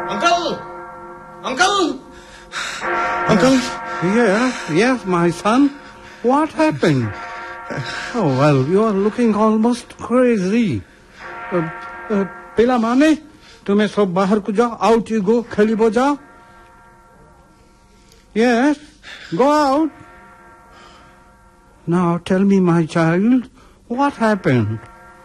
Uncle! Uncle! Uncle! Yes, my son. What happened? Oh, well, you are looking almost crazy. Pila mane, तुमे सब बाहर को जाओ. Out you go, खेलिबो जाओ. Yes, go out. Now tell me, my child, what happened?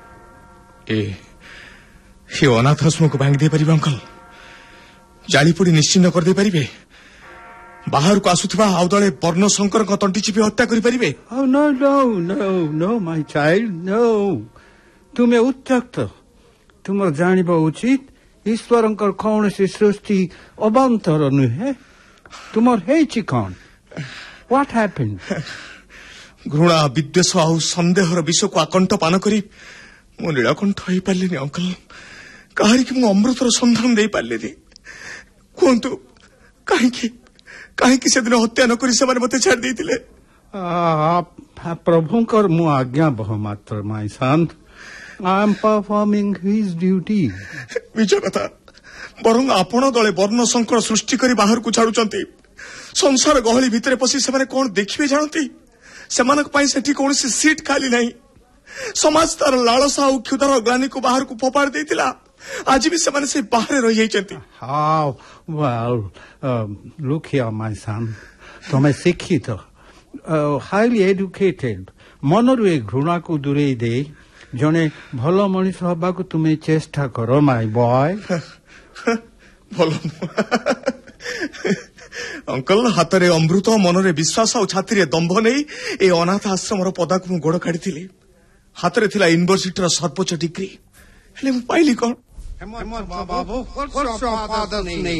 ये अनाथ आश्रम को भांगी दे परिबे अंकल. जाली पड़ी निश्चिन्न कर दे परिबे. बाहर को आसुथबा आउ दळे वर्ण शंकर को तंटी चिपी हत्या करि परिबे. Oh, no, my child, no. तुमे उच्चक्त. तुम जानिबा उचित ईश्वरंकर कौनसी सृष्टि अबांतर नुहे. तुमर हेछि कोन? What happened? घृणा विद्वेष आउ संदेहर विष को आकंठ पान करी मो नीलकंठ हो पारे अंकल. कहारी कि मु अमृतर संधान दे पारे कहतु कहीं से दिन हत्या न करी से मते छाड़ देथिले. प्रभुंकर मु आज्ञा बह मात्र my son. I am performing his duty. विजय कथा बरं आपण दले वर्ण संकर सृष्टि करी बाहर को छाड़ुचंती. संसार गहली भितरे पसी से माने कोन देखिबे जानती. सेमानक पई सेठी कोनसी सीट खाली नहीं. समाज तार लालसा और क्षुधार ग्लानी को बाहर को फोपाड़ देथिला. आज भी सेमाने से बाहर रहि जाइचंती. How? Well, look here, my son. तुमे शिक्षित, highly educated, मनरु ए घृणा को दूरे दे जने भलो मनीष हबा को तुमे चेष्टा करो, my boy. भलो अंकल हाथ रे अमृत मनरे विश्वास और छाती रे दंभ नहीं ए अनाथ आश्रम पदा को गोड़ काढ़ी. हाथ रे थिला यूनिवर्सिटी सर्वोच्च डिग्री हेले पाइली कौन. What's your father's name?